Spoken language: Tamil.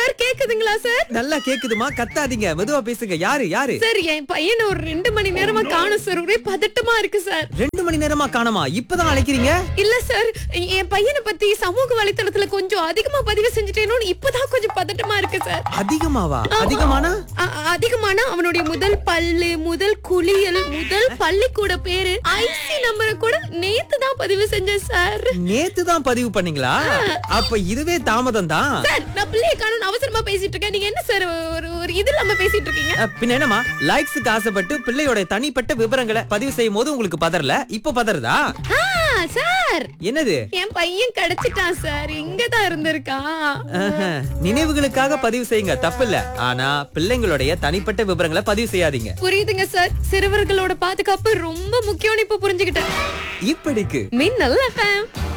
சார் கேக்குதுங்களா சார்? நல்லா கேக்குதுமா, கத்தாதீங்க, மெதுவா பேசுங்க. யாரு யாரு? சார் என் பையனை ஒரு 2 மணி நேரமா காணோம் சார். ஒரே பதட்டமா இருக்கு சார். 2 மணி நேரமா காணோமா? இப்பதான் அழைக்கிறீங்க? இல்ல சார், என் பையனை பத்தி சமூக வலைத்தளத்துல கொஞ்சம் அதிகமா பதிவு செஞ்சுட்டேனோன்னு இப்பதான் கொஞ்சம் பதட்டமா இருக்கு சார். அதிகமாவா? அதிகமானா? அதிகமானா அவனுடைய முதல் பல்லு, முதல் குளியல், முதல் பள்ளிக்கூட பேரு, ஐசி நம்பரை கூட நேத்து தான் பதிவு செஞ்சேன் சார். நேத்து தான் பதிவு பண்ணீங்களா? அப்ப இதுவே தாமதம் தான். சார் நான் பிள்ளைய காணோம்னு அவசரமா பேசிட்டு இருக்கேன். நீங்க என்ன சார் ஒரு இது இல்லாம பேசிட்டு இருக்கீங்க? பின்ன என்னமா, லைக்ஸுக்கு ஆசைப்பட்டு பிள்ளையோட தனிப்பட்ட விவரங்களை பதிவு செய்யும் போது உங்களுக்கு பதறல, இப்ப பதறதா? சார் என்னது? என் பையன் கிடைச்சிட்டான் சார். இங்கதான் இருந்திருக்கான். நினைவுகளுக்காக பதிவு செய்யுங்க, தப்பில்ல. ஆனா பிள்ளைங்களுடைய தனிப்பட்ட விவரங்களை பதிவு செய்யாதீங்க. புரியுதுங்க சார். சிறுவர்களோட பாதுகாப்பு ரொம்ப முக்கியம்னு இப்ப புரிஞ்சுக்கிட்டேன். இப்படிக்கு மின்னல் FM.